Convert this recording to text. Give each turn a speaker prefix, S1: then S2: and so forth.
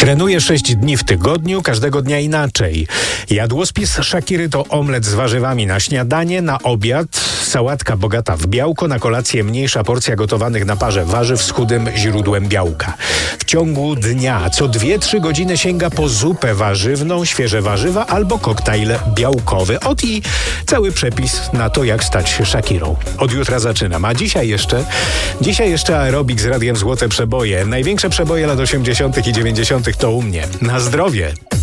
S1: Trenuje 6 dni w tygodniu, każdego dnia inaczej. Jadłospis Shakiry to omlet z warzywami na śniadanie, na obiad sałatka bogata w białko, na kolację mniejsza porcja gotowanych na parze warzyw z chudym źródłem białka. W ciągu dnia co 2-3 godziny sięga po zupę warzywną, świeże warzywa albo koktajl białkowy. Ot i cały przepis na to, jak stać się Shakirą. Od jutra zaczynam, a dzisiaj jeszcze aerobik z Radiem Złote Przeboje. Największe przeboje lat 80. i 90. to u mnie. Na zdrowie!